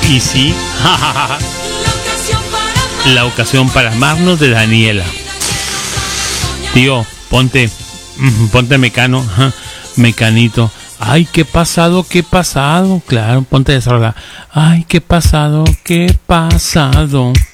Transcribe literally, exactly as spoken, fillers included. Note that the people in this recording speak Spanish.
Y sí, la ocasión para amarnos de Daniela. Tío, ponte, ponte mecano, mecanito. Ay, qué pasado, qué pasado. Claro, ponte esa rola. Ay, qué pasado, qué pasado.